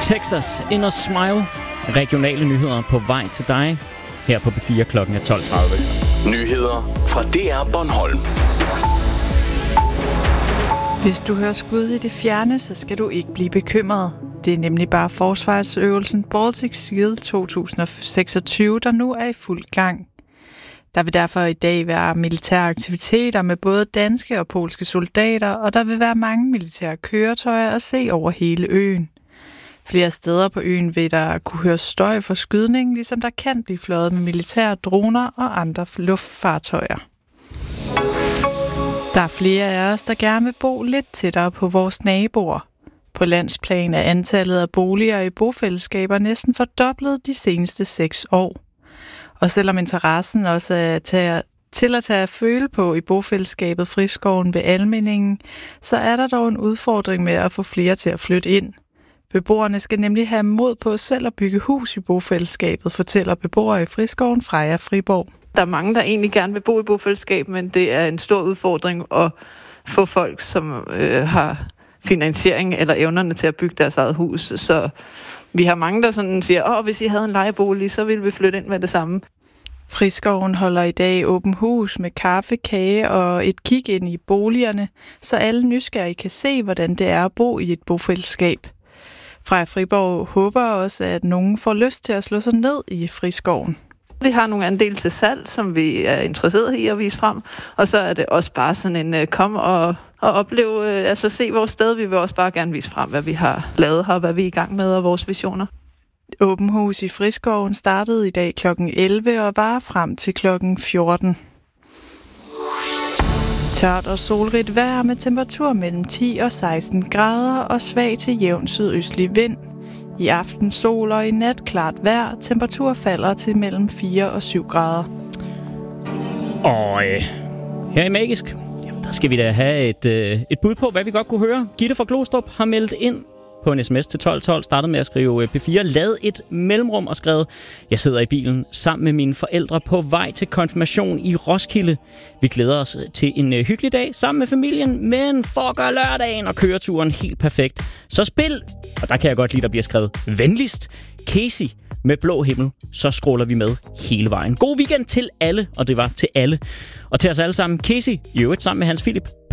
Texas in a Smile. Regionale nyheder på vej til dig her på B4 klokken 12:30. Nyheder fra DR Bornholm. Hvis du hører skud i det fjerne, så skal du ikke blive bekymret. Det er nemlig bare forsvarsøvelsen Baltic Shield 2026, der nu er i fuld gang. Der vil derfor i dag være militære aktiviteter med både danske og polske soldater, og der vil være mange militære køretøjer at se over hele øen. Flere steder på øen vil der kunne høre støj for skydning, ligesom der kan blive fløjet med militære droner og andre luftfartøjer. Der er flere af os, der gerne vil bo lidt tættere på vores naboer. På landsplan er antallet af boliger i bofællesskaber næsten fordoblet de seneste 6 år. Og selvom interessen også er til at tage at føle på i bofællesskabet Friskoven ved Almindingen, så er der dog en udfordring med at få flere til at flytte ind. Beboerne skal nemlig have mod på selv at bygge hus i bofællesskabet, fortæller beboere i Friskoven Freja Friborg. Der er mange, der egentlig gerne vil bo i bofællesskab, men det er en stor udfordring at få folk, som har finansiering eller evnerne til at bygge deres eget hus. Så vi har mange, der sådan siger, hvis I havde en lejebolig, så ville vi flytte ind med det samme. Friskoven holder i dag åben hus med kaffe, kage og et kig ind i boligerne, så alle nysgerrige kan se, hvordan det er at bo i et bofællesskab. Freja Friborg håber også, at nogen får lyst til at slå sig ned i Friskoven. Vi har nogle andele til salg, som vi er interesseret i at vise frem, og så er det også bare sådan en kom og opleve, altså se vores sted. Vi vil også bare gerne vise frem, hvad vi har lavet her, hvad vi er i gang med og vores visioner. Åben hus i Friskoven startede i dag kl. 11 og var frem til kl. 14. Tørt og solrigt vejr med temperatur mellem 10 og 16 grader og svag til jævn sydøstlig vind. I aften sol og i nat klart vejr. Temperatur falder til mellem 4 og 7 grader. Og her i Magisk, der skal vi da have et bud på, hvad vi godt kunne høre. Gitte fra Glostrup har meldt ind på en sms til 1212, startede med at skrive P4, lad et mellemrum og skrevet, jeg sidder i bilen sammen med mine forældre på vej til konfirmation i Roskilde. Vi glæder os til en hyggelig dag sammen med familien, men for at gøre lørdagen og køreturen helt perfekt. Så spil, og der kan jeg godt lide, der bliver skrevet venligst, Casey med Blå Himmel, så scroller vi med hele vejen. God weekend til alle, og det var til alle. Og til os alle sammen, Casey, i øvrigt sammen med Hans Philip,